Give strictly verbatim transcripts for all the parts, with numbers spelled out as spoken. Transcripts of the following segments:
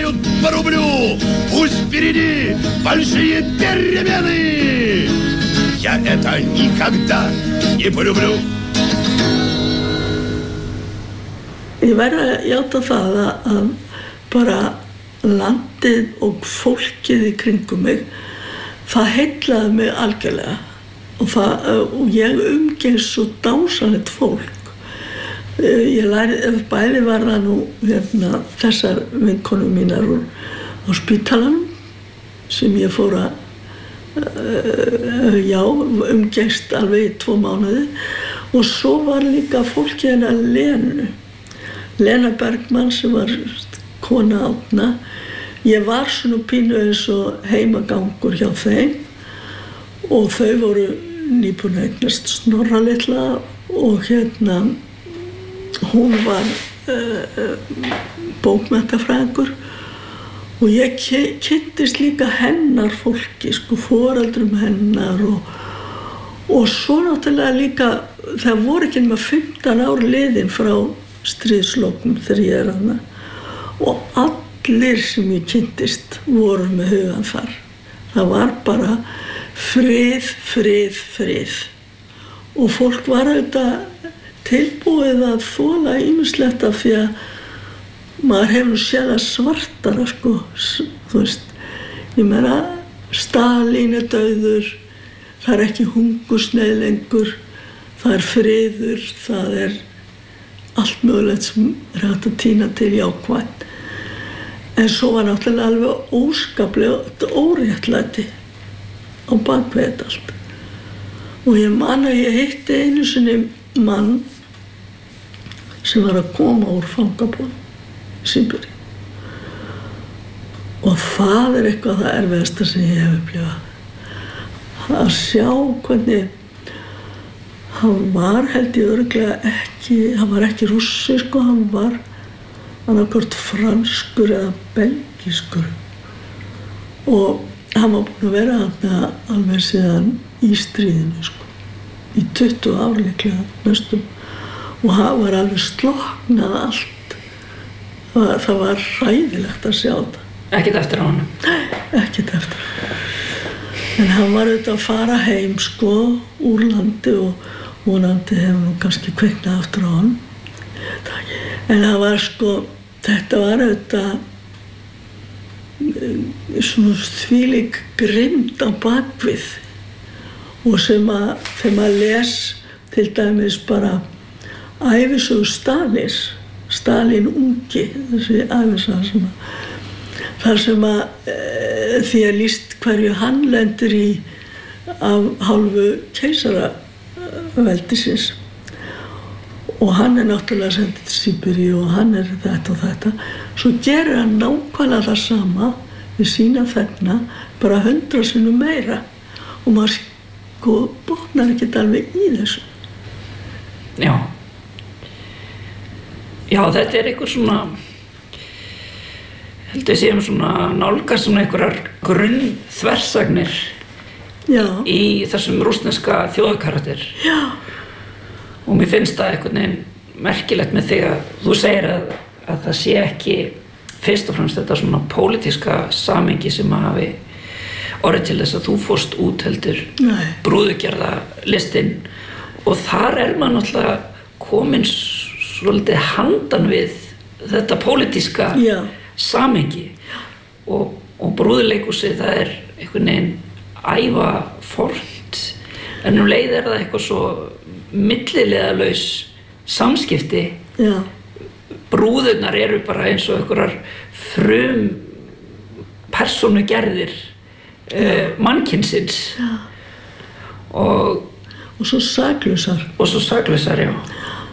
стреляют по рублю. Пусть впереди большие перемены. Я это никогда не полюблю. Ég verð að játa það að bara landið og fólkið í kringum mig, það heillaði mig algjörlega og, það, og ég umgengst svo dásanlegt fólk. Ég lærði, bæði var það nú hérna, þessar vinkonur mínar úr, á spítalanum sem ég fór að uh, já, umgengst alveg í tvo mánuði og svo var líka fólkið hennar Lenu. Lena Bergmann sem var kona Árna. Ég var svona pínu eins og heimagangur hjá þeim og þau voru nýbúin að eignast Snorra litla og hérna hún var uh, bókmenntafræðingur og ég kynntist líka hennar fólki, sko, foreldrum hennar og, og svo náttúrulega líka, það voru ekki nema fimmtán ár liðin frá stríðslokum þegar ég er hana og allir sem ég kynntist voru með hugan þar. Það var bara frið, frið, frið og fólk var auðvitað tilbúið að þola ýmislegt af því að maður hefur séð að svartara, sko, þú veist, ég meina Stalín er dauður, það er ekki hungursneyð lengur, það er friður, það er allt mögulegt sem er hægt að tína til jákvætt. En svo var náttúrulega alveg óskaplega óréttlæti á bakvið þetta allt. Og ég man að ég hitti einu sinni mann sem var að koma úr fangabúðum í Síberíu. Og það er eitthvað það erfiðasta sem ég hef upplifað. Að sjá hvernig hann var, held ég örugglega ekki, hann var ekki rússi, sko, hann var annarkvort franskur eða belgískur. Og hann var búinn að vera þarna alveg síðan í stríðinu, sko, í tuttugu ár líklega næstum. Og hann var alveg slokknað allt. Það var, það var hræðilegt að sjá það. Ekkert eftir á honum? Nei, ekkert eftir á honum. En hann var auðvitað að fara heim, sko, úr landi og vonandi hefur nú kannski kveiknað aftur á honum. En það var, sko, þetta var auðvitað svona þvílík grimmd á bakvið og sem að þegar maður les til dæmis bara ævisögu Stalíns, Stalín ungi, þessi ævisaga sem að þar sem að e, því að lýst hverju hann lendir í af hálfu keisaraveldisins og hann er náttúrulega sendið til Síberíu og hann er þetta og þetta svo gerir hann nákvæmlega það sama við sína þegna bara hundra sinnum meira og maður sko botnar ekkert alveg í þessu. Já. Já, þetta er einhver svona heldur séum svona nálgast svona einhverjar grunnþversagnir Já. Í þessum rússneska þjóðkarakter. Já. Og mér finnst það einhvern veginn merkilegt með þig að þú segir að, að það sé ekki fyrst og fremst þetta svona pólitíska samengi sem að hafi orðið til þess að þú fórst út heldur Nei. Brúðugerða listinn og þar er maður náttúrulega komin svolítið handan við þetta pólitíska Já. Samengi og, og brúðuleikhúsið það er einhvern veginn æva fornt en um leið er það eitthvað svo millilegalaus samskipti. Já. Brúðurnar eru bara eins og einhverjar frum persónugerðir uh, mannkynsins og og svo saklausar og svo saklausar, já.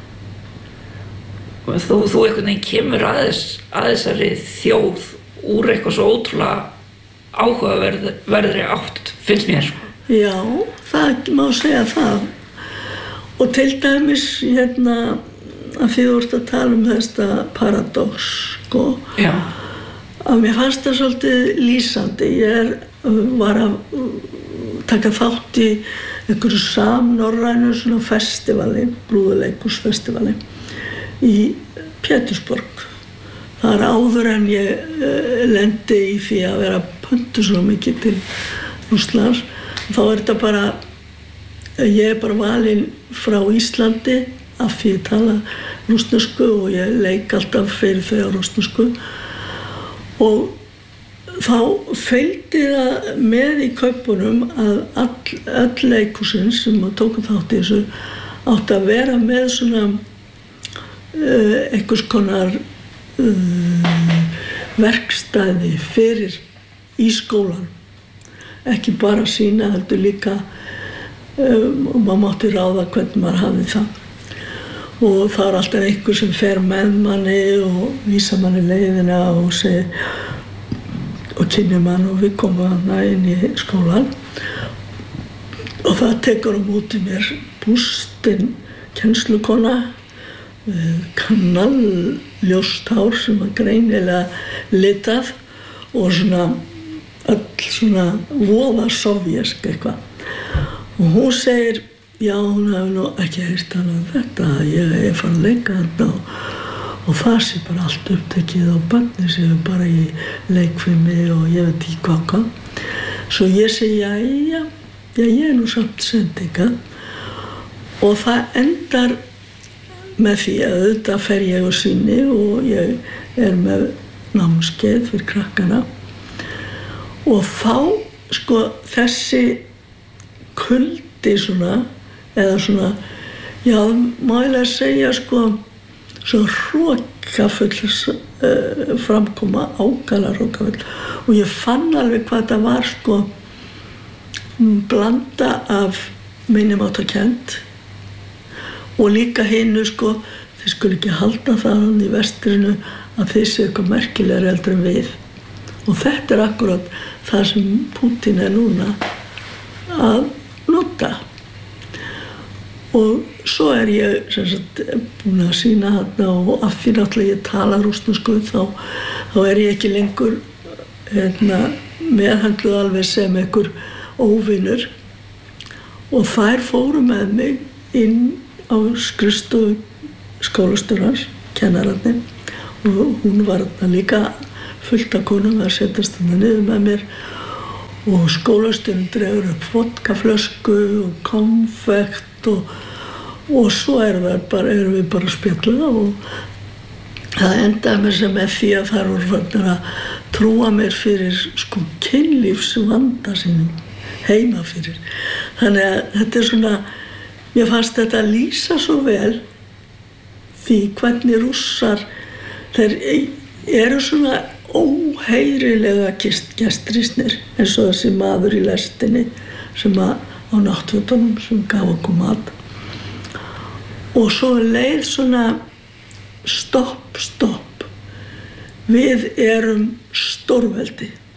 Þú, þú einhvern veginn kemur að, þess, að þessari þjóð úr eitthvað svo ótrúlega áhugaverðri átt, finnst mér. Já, það má segja það. Og til dæmis, hérna, að því þú ert að tala um þetta paradox, sko. Já. Að mér fannst það svolítið lýsandi. Ég er, var að taka þátt í einhverju samnorrænu svona festivali, brúðuleikhúsfestivali. Í Pétursborg það er áður en ég uh, lendi í því að vera pöntu svo mikið til Rússlands. Þá er þetta bara, ég er bara valin frá Íslandi af því ég tala rússnesku og ég leik alltaf fyrir þau á rússnesku. Og þá fylgdi það með í kaupunum að all, öll leikhúsin sem tókum þátt í þessu átti að vera með svona uh, einhvers konar uh, verkstæði fyrir í skólan. Ekki bara sína, heldur líka um, og maður mátti ráða hvernig maður hafði það. Og það er alltaf einhver sem fer með manni og vísa manni leiðina og segir og kynni mann og við komum hana inn í skólan og það tekur á móti mér Bústin kennslukona kanalljóst hár sem var greinilega litað og svona öll svona voða sovjesk eitthvað og hún segir já, hún hefði nú ekki heyrt hana um þetta, ég er fann að leika þarna og, og það sé bara allt upptekið og barnið séu bara í leikfimi og ég veit ekki hvað hvað. Svo ég segi, já, já, já, ég er nú samt sendinga og það endar með því að auðvitað fer ég á sýni og ég er með námskeið fyrir krakkana og þá, sko, þessi kuldi svona eða svona, já, má ég segja sko, svo hrokafull uh, framkoma, ákala hrokafull og ég fann alveg hvað þetta var sko, blanda af minnimáttakennd og líka hinu sko, þið skulu ekki halda það í vestrinu að þið séu eitthvað merkilegri heldur en við og þetta er akkurat það sem Pútín er núna að nota. Og svo er ég sem sagt búin að sýna þarna og af því náttúrulega ég tala rússnesku þá, þá er ég ekki lengur hérna, meðhöndluð alveg sem einhver óvinur og þær fóru með mig inn á skrifstofu skólastjórans, kennararnir og hún var þarna líka fullt af konum að setjast þarna niður með mér og skólastjórinn dregur upp vodkaflösku og konfekt og, og svo er bara, erum við bara að spjalla og það endaði mér sem með því að þær voru farnir að trúa mér fyrir sko kynlífsvanda sínum heima fyrir. Þannig að þetta er svona, mér fannst þetta að lýsa svo vel því hvernig Rússar, þeir eru svona óheyrilega gestrisnir eins og þessi maður í lestinni sem að á náttfötunum sem gaf okkur mat og svo leið svona stopp, stopp við erum stórveldi